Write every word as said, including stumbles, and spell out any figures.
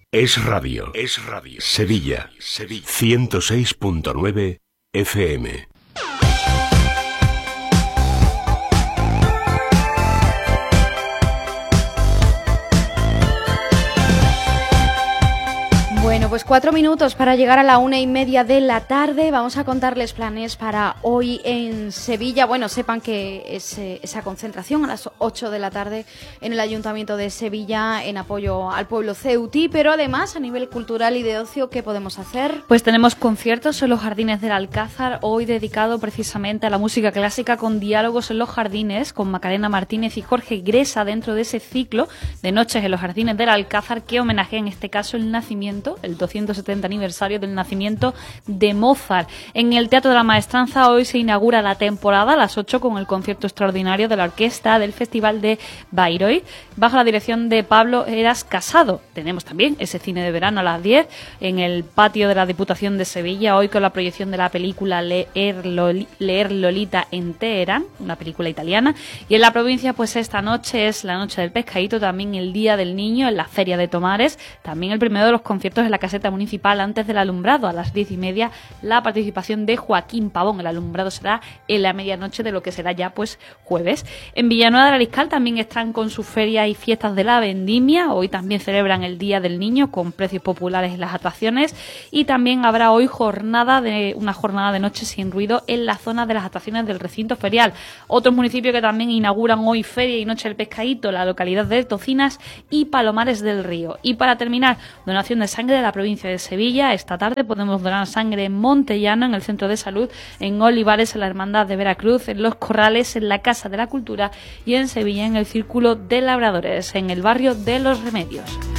Es radio. Es radio. Sevilla. Sevilla. ciento seis punto nueve F M. Bueno, pues cuatro minutos para llegar a la una y media de la tarde. Vamos a contarles planes para hoy en Sevilla. Bueno, sepan que es eh, esa concentración a las ocho de la tarde en el Ayuntamiento de Sevilla en apoyo al pueblo ceutí, pero además a nivel cultural y de ocio, ¿qué podemos hacer? Pues tenemos conciertos en los Jardines del Alcázar, hoy dedicado precisamente a la música clásica con diálogos en los jardines, con Macarena Martínez y Jorge Gresa dentro de ese ciclo de noches en los Jardines del Alcázar que homenajea en este caso el nacimiento, el doscientos setenta aniversario del nacimiento de Mozart. En el Teatro de la Maestranza hoy se inaugura la temporada a las ocho con el concierto extraordinario de la orquesta del Festival de Bayreuth, bajo la dirección de Pablo Eras Casado. Tenemos también ese cine de verano a las diez en el patio de la Diputación de Sevilla, hoy con la proyección de la película Leer, Loli, Leer Lolita en Teherán, una película italiana. Y en la provincia, pues esta noche es la noche del pescadito, también el Día del Niño en la Feria de Tomares, también el primero de los conciertos en la caseta municipal antes del alumbrado, a las diez y media la participación de Joaquín Pavón. El alumbrado será en la medianoche de lo que será ya pues jueves. En Villanueva del Ariscal también están con sus ferias y fiestas de la vendimia, hoy también celebran el Día del Niño con precios populares en las atracciones y también habrá hoy jornada de una jornada de noche sin ruido en la zona de las atracciones del recinto ferial. Otros municipios que también inauguran hoy feria y noche del pescadito, la localidad de Tocinas y Palomares del Río. Y para terminar, donación de sangre de la provincia de Sevilla. Esta tarde podemos donar sangre en Montellano, en el Centro de Salud, en Olivares, en la Hermandad de Veracruz, en Los Corrales, en la Casa de la Cultura y en Sevilla, en el Círculo de Labradores, en el barrio de Los Remedios.